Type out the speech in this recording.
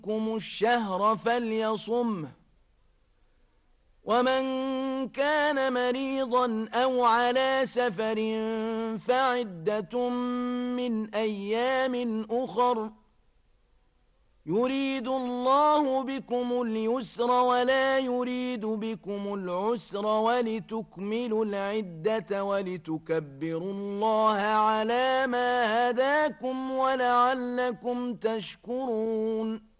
منكم الشهر فليصمه، ومن كان مريضا أو على سفر فعدة من أيام أخر، يريد الله بكم اليسر ولا يريد بكم العسر ولتكملوا العدة ولتكبروا الله على ما هداكم ولعلكم تشكرون.